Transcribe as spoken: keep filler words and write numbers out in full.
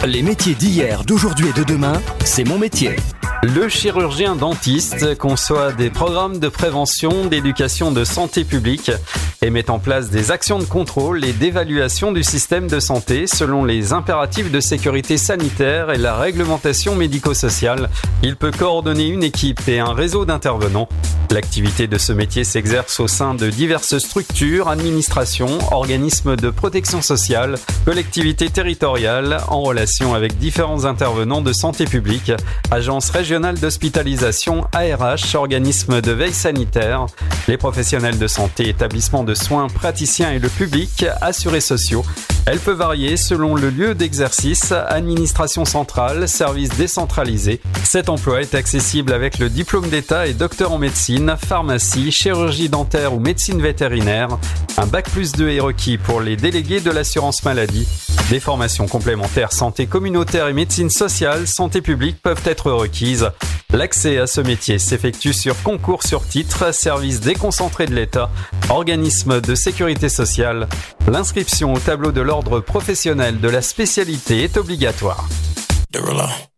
Les métiers d'hier, d'aujourd'hui et de demain, c'est mon métier. Le chirurgien dentiste conçoit des programmes de prévention, d'éducation de santé publique et met en place des actions de contrôle et d'évaluation du système de santé selon les impératifs de sécurité sanitaire et la réglementation médico-sociale. Il peut coordonner une équipe et un réseau d'intervenants. L'activité de ce métier s'exerce au sein de diverses structures, administrations, organismes de protection sociale, collectivités territoriales, en relation avec différents intervenants de santé publique, agences régionales d'hospitalisation, A R H, organismes de veille sanitaire, les professionnels de santé, établissements de soins, praticiens et le public, assurés sociaux. Elle peut varier selon le lieu d'exercice, administration centrale, service décentralisé. Cet emploi est accessible avec le diplôme d'État et docteur en médecine, pharmacie, chirurgie dentaire ou médecine vétérinaire. Un bac plus deux est requis pour les délégués de l'assurance maladie. Des formations complémentaires santé communautaire et médecine sociale, santé publique peuvent être requises. L'accès à ce métier s'effectue sur concours sur titre, service déconcentré de l'État, organisme de sécurité sociale. L'inscription au tableau de l'ordre professionnel de la spécialité est obligatoire.